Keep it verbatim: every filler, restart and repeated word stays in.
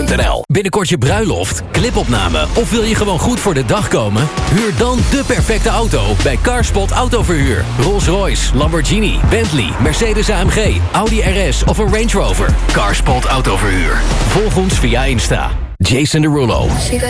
punt n l. Binnenkort je bruiloft, clipopname of wil je gewoon goed voor de dag komen? Huur dan de perfecte auto bij Carspot Autoverhuur. Rolls-Royce, Lamborghini, Bentley, Mercedes A M G, Audi R S of een Range Rover. Carspot Autoverhuur. Volg ons via Insta. Jason Derulo.